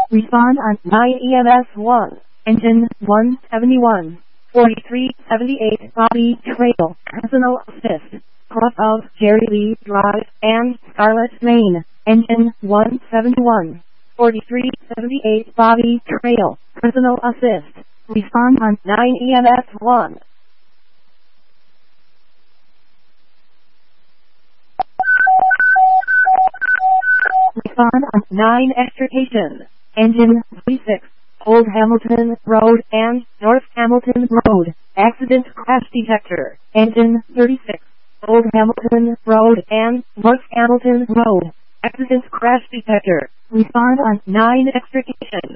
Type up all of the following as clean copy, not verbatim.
Respond on 9 EMS 1. Engine 171. 4378 Bobby Trail. Personal assist. Cross of Jerry Lee Drive and Scarlet Lane. Engine 171. 4378 Bobby Trail. Personal assist. Respond on 9 EMS 1. Respond on 9 extrication. Engine 36. Old Hamilton Road and North Hamilton Road. Accident crash detector. Engine 36. Old Hamilton Road and North Hamilton Road. Accident crash detector. Respond on 9 extrication.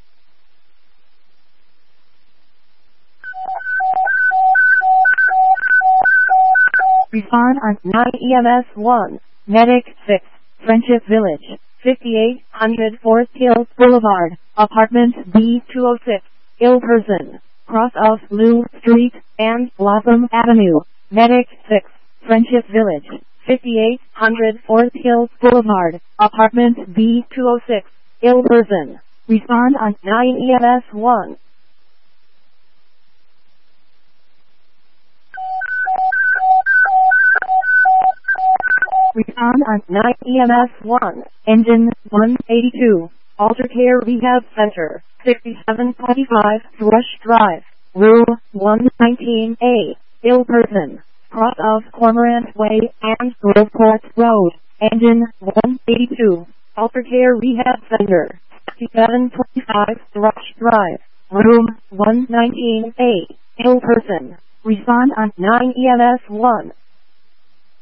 Respond on 9 EMS 1. Medic 6. Friendship Village. 5800 Forest Hills Boulevard. Apartment B206. Ill person. Cross of Lou Street and Blossom Avenue. Medic 6. Friendship Village. 5800 Forest Hills Boulevard. Apartment B206. Ill person. Respond on 9 EMS 1. Respond on 9 EMS 1. Engine 182. Alter Care Rehab Center. 6725 Thrush Drive. Room 119A. Ill person. Cross of Cormorant Way and Groveport Road. Engine 182. Alter Care Rehab Center. 6725 Thrush Drive. Room 119A. Ill person. Respond on 9 EMS 1.